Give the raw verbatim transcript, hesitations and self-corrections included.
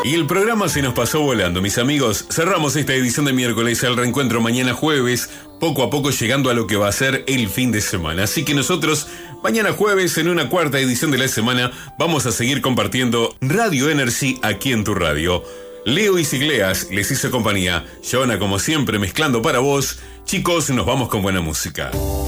Y el programa se nos pasó volando, mis amigos. Cerramos esta edición de miércoles, el reencuentro mañana jueves, poco a poco llegando a lo que va a ser el fin de semana. Así que nosotros, mañana jueves, en una cuarta edición de la semana, vamos a seguir compartiendo Radio Energy aquí en tu radio. Leo y Sigleas les hizo compañía. Joana, como siempre, mezclando para vos. Chicos, nos vamos con buena música.